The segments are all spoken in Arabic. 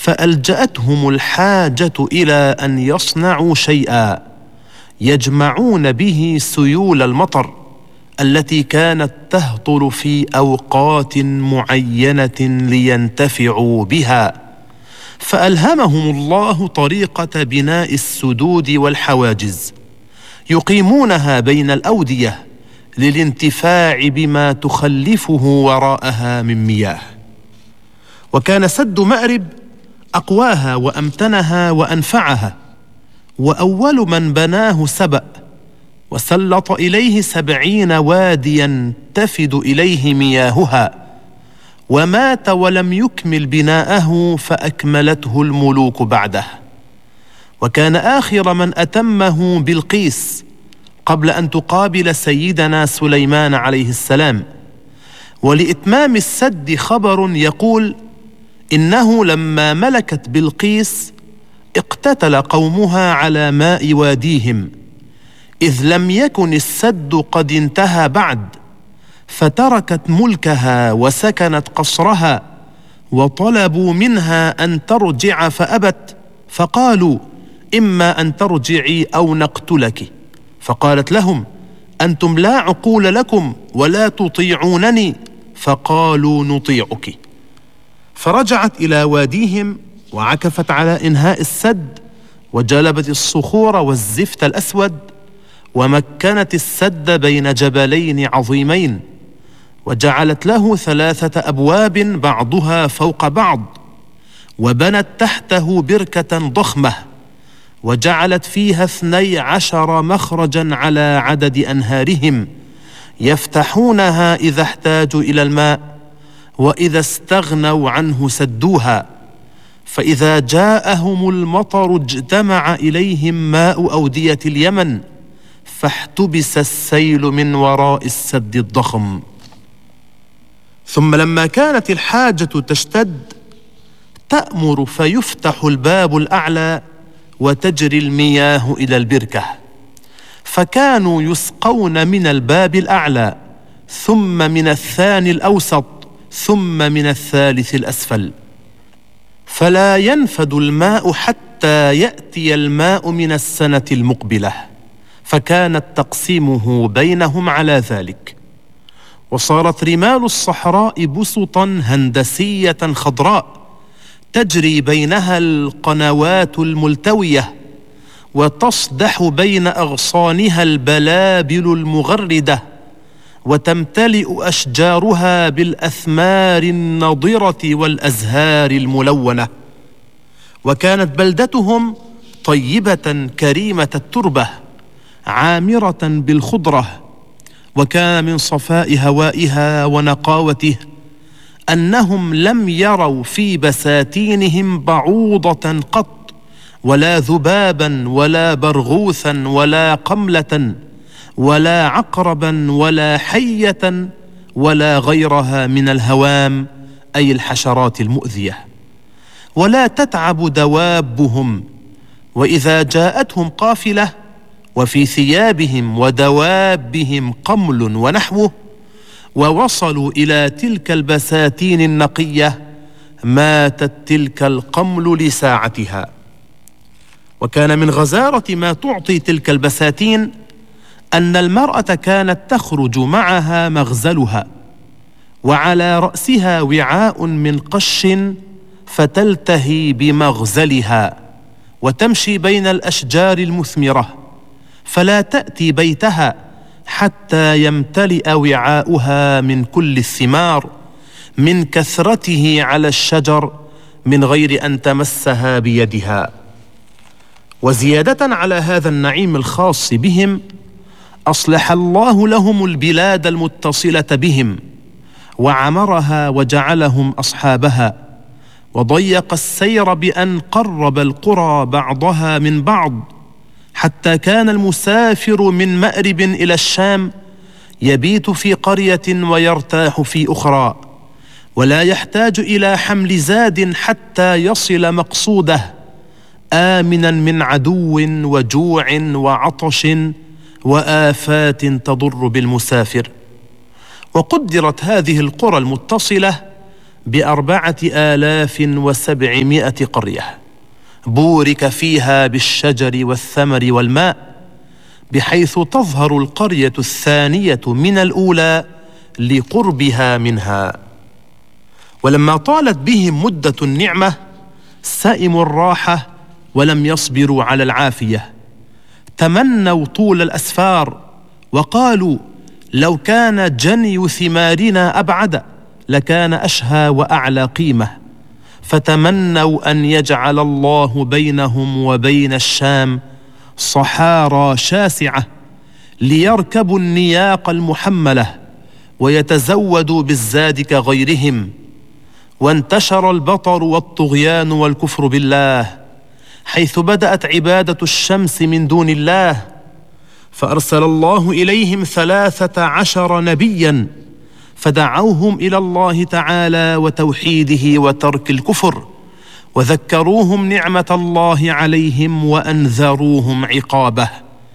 فألجأتهم الحاجة إلى أن يصنعوا شيئا يجمعون به سيول المطر التي كانت تهطل في أوقات معينة لينتفعوا بها، فألهمهم الله طريقة بناء السدود والحواجز يقيمونها بين الأودية للانتفاع بما تخلفه وراءها من مياه. وكان سد مأرب أقواها وأمتنها وأنفعها، وأول من بناه سبأ، وسلط إليه 70 واديا تفد إليه مياهها، ومات ولم يكمل بناءه فأكملته الملوك بعده. وكان آخر من أتمه بلقيس قبل أن تقابل سيدنا سليمان عليه السلام. ولإتمام السد خبر يقول إنه لما ملكت بلقيس اقتتل قومها على ماء واديهم، إذ لم يكن السد قد انتهى بعد، فتركت ملكها وسكنت قصرها، وطلبوا منها أن ترجع فأبت، فقالوا إما أن ترجعي أو نقتلك. فقالت لهم أنتم لا عقول لكم ولا تطيعونني، فقالوا نطيعك. فرجعت إلى واديهم وعكفت على إنهاء السد، وجلبت الصخور والزفت الأسود، ومكنت السد بين جبلين عظيمين، وجعلت له 3 أبواب بعضها فوق بعض، وبنت تحته بركة ضخمة، وجعلت فيها 12 مخرجا على عدد أنهارهم يفتحونها إذا احتاجوا إلى الماء، وإذا استغنوا عنه سدوها. فإذا جاءهم المطر اجتمع إليهم ماء أودية اليمن، فاحتبس السيل من وراء السد الضخم. ثم لما كانت الحاجة تشتد تأمر فيفتح الباب الأعلى وتجري المياه إلى البركة، فكانوا يسقون من الباب الأعلى، ثم من الثاني الأوسط، ثم من الثالث الأسفل، فلا ينفد الماء حتى يأتي الماء من السنة المقبلة، فكانت تقسيمه بينهم على ذلك. وصارت رمال الصحراء بسطا هندسية خضراء تجري بينها القنوات الملتوية، وتصدح بين أغصانها البلابل المغردة، وتمتلئ أشجارها بالأثمار النضرة والأزهار الملونة. وكانت بلدتهم طيبة كريمة التربة عامرة بالخضرة، وكان من صفاء هوائها ونقاوته أنهم لم يروا في بساتينهم بعوضة قط، ولا ذبابا ولا برغوثا ولا قملة ولا عقربا ولا حية ولا غيرها من الهوام، أي الحشرات المؤذية، ولا تتعب دوابهم. وإذا جاءتهم قافلة وفي ثيابهم ودوابهم قمل ونحوه، ووصلوا إلى تلك البساتين النقية، ماتت تلك القمل لساعتها. وكان من غزارة ما تعطي تلك البساتين أن المرأة كانت تخرج معها مغزلها، وعلى رأسها وعاء من قش، فتلتهي بمغزلها وتمشي بين الأشجار المثمرة، فلا تأتي بيتها حتى يمتلئ وعاؤها من كل الثمار من كثرته على الشجر من غير أن تمسها بيدها. وزيادة على هذا النعيم الخاص بهم، أصلح الله لهم البلاد المتصلة بهم، وعمرها وجعلهم أصحابها، وضيق السير بأن قرب القرى بعضها من بعض، حتى كان المسافر من مأرب إلى الشام يبيت في قرية ويرتاح في أخرى، ولا يحتاج إلى حمل زاد حتى يصل مقصوده، آمنا من عدو وجوع وعطش وآفات تضر بالمسافر. وقدرت هذه القرى المتصلة ب4,700 قرية بورك فيها بالشجر والثمر والماء، بحيث تظهر القرية الثانية من الأولى لقربها منها. ولما طالت بهم مدة النعمة سئموا الراحة ولم يصبروا على العافية، تمنوا طول الأسفار وقالوا: لو كان جني ثمارنا أبعد لكان أشهى وأعلى قيمة. فتمنوا أن يجعل الله بينهم وبين الشام صحارى شاسعة ليركبوا النياق المحملة ويتزودوا بالزاد كغيرهم. وانتشر البطر والطغيان والكفر بالله، حيث بدأت عبادة الشمس من دون الله، فأرسل الله إليهم 13 نبيا فدعوهم إلى الله تعالى وتوحيده وترك الكفر، وذكروهم نعمة الله عليهم وأنذروهم عقابه،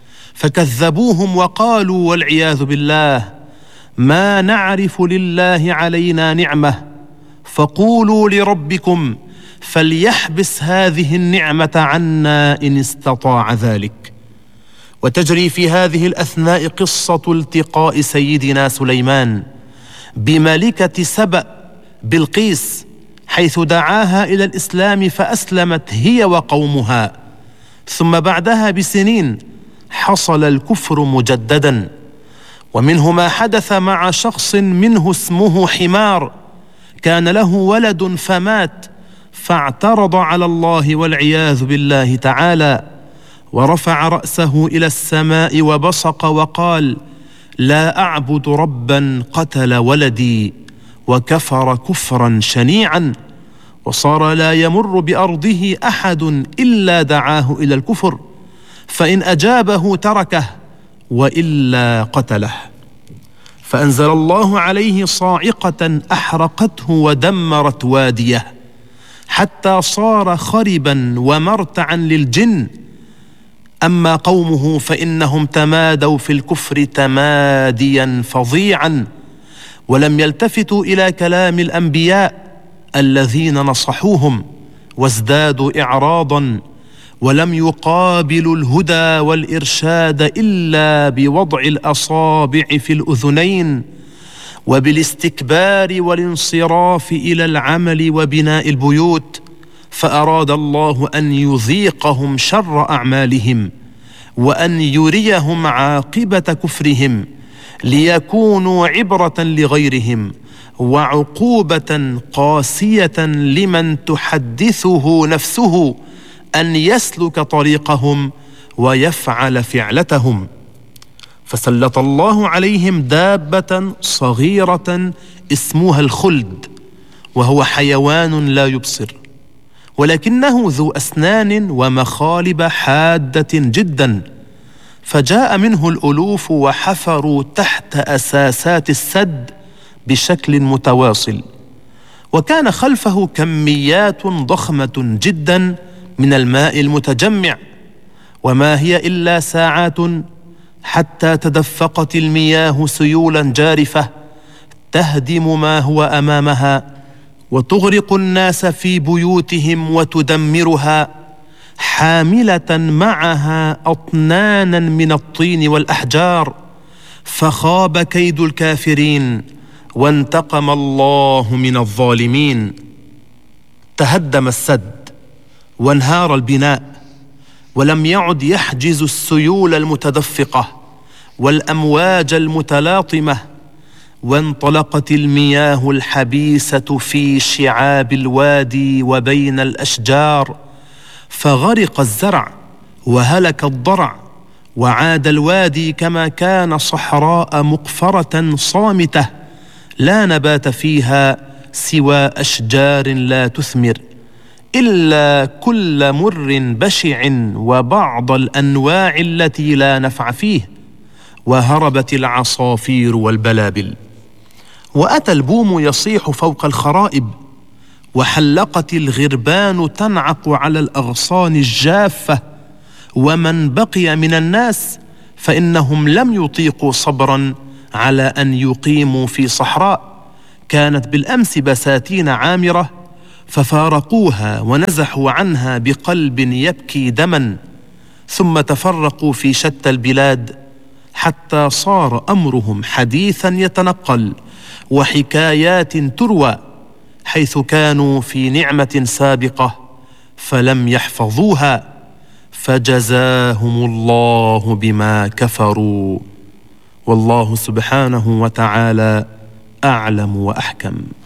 فكذبوهم وقالوا والعياذ بالله: ما نعرف لله علينا نعمة، فقولوا لربكم فليحبس هذه النعمة عنا إن استطاع ذلك. وتجري في هذه الأثناء قصة التقاء سيدنا سليمان بملكة سبأ بلقيس، حيث دعاها إلى الإسلام فأسلمت هي وقومها، ثم بعدها بسنين حصل الكفر مجددا. ومنه ما حدث مع شخص منه اسمه حمار، كان له ولد فمات، فاعترض على الله والعياذ بالله تعالى، ورفع رأسه إلى السماء وبصق وقال: لا أعبد ربا قتل ولدي، وكفر كفرا شنيعا، وصار لا يمر بأرضه أحد إلا دعاه إلى الكفر، فإن أجابه تركه وإلا قتله. فأنزل الله عليه صاعقة أحرقته ودمرت واديه، حتى صار خربا ومرتعا للجن. أما قومه فإنهم تمادوا في الكفر تماديا فظيعا، ولم يلتفتوا إلى كلام الأنبياء الذين نصحوهم، وازدادوا إعراضا، ولم يقابلوا الهدى والإرشاد إلا بوضع الأصابع في الأذنين، وبالاستكبار والانصراف إلى العمل وبناء البيوت. فأراد الله أن يذيقهم شر أعمالهم، وأن يريهم عاقبة كفرهم، ليكونوا عبرة لغيرهم وعقوبة قاسية لمن تحدثه نفسه أن يسلك طريقهم ويفعل فعلتهم. فسلط الله عليهم دابة صغيرة اسمها الخلد، وهو حيوان لا يبصر، ولكنه ذو أسنان ومخالب حادة جدا، فجاء منه الألوف وحفروا تحت أساسات السد بشكل متواصل، وكان خلفه كميات ضخمة جدا من الماء المتجمع، وما هي إلا ساعات حتى تدفقت المياه سيولا جارفة تهدم ما هو أمامها، وتغرق الناس في بيوتهم وتدمرها، حاملة معها أطنانا من الطين والأحجار. فخاب كيد الكافرين، وانتقم الله من الظالمين. تهدم السد وانهار البناء، ولم يعد يحجز السيول المتدفقة والأمواج المتلاطمة، وانطلقت المياه الحبيسة في شعاب الوادي وبين الأشجار، فغرق الزرع وهلك الضرع، وعاد الوادي كما كان صحراء مقفرة صامتة لا نبات فيها سوى أشجار لا تثمر إلا كل مر بشع وبعض الأنواع التي لا نفع فيه، وهربت العصافير والبلابل. وأتى البوم يصيح فوق الخرائب، وحلقت الغربان تنعق على الأغصان الجافة، ومن بقي من الناس فإنهم لم يطيقوا صبرا على أن يقيموا في صحراء، كانت بالأمس بساتين عامرة ففارقوها ونزحوا عنها بقلب يبكي دما، ثم تفرقوا في شتى البلاد حتى صار أمرهم حديثا يتنقل وحكايات تروى، حيث كانوا في نعمة سابقة فلم يحفظوها فجزاهم الله بما كفروا. والله سبحانه وتعالى أعلم وأحكم.